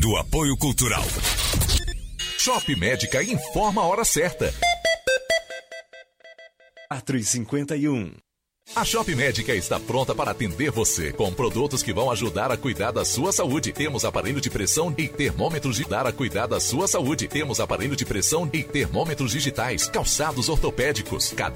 do apoio cultural. Shop Médica informa a hora certa. 4h51. A Shop Médica está pronta para atender você com produtos que vão ajudar a cuidar da sua saúde. Temos aparelho de pressão e termômetros de dar a cuidar da sua saúde. Temos aparelho de pressão e termômetros digitais, calçados ortopédicos,